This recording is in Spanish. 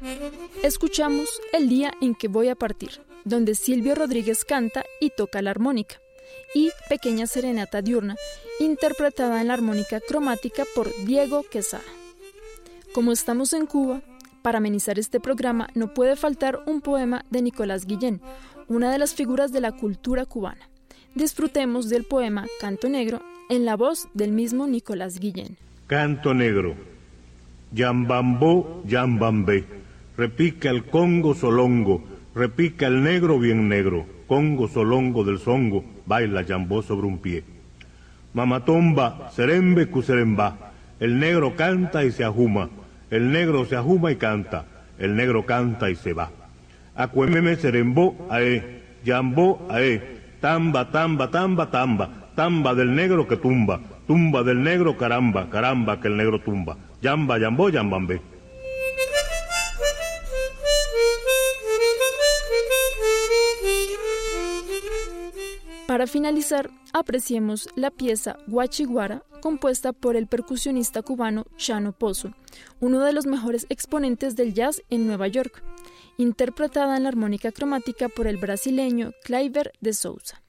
Escuchamos El día en que voy a partir, donde Silvio Rodríguez canta y toca la armónica, y Pequeña serenata diurna, interpretada en la armónica cromática por Diego Quesada. Como estamos en Cuba, para amenizar este programa no puede faltar un poema de Nicolás Guillén, una de las figuras de la cultura cubana. Disfrutemos del poema Canto Negro en la voz del mismo Nicolás Guillén. Canto Negro. Yambambó, yambambé, repica el congo solongo, repica el negro bien negro, congo solongo del zongo, baila yambó sobre un pie. Mamatomba, serembe cuserembá, el negro canta y se ajuma, el negro se ajuma y canta, el negro canta y se va. Acuememe serembó ae, yambó ae, tamba, tamba, tamba, tamba, tamba del negro que tumba, tumba del negro caramba, caramba que el negro tumba, yamba, yambó, yambambé. Para finalizar, apreciemos la pieza Guachiguara, compuesta por el percusionista cubano Chano Pozo, uno de los mejores exponentes del jazz en Nueva York, interpretada en la armónica cromática por el brasileño Kleiber de Souza.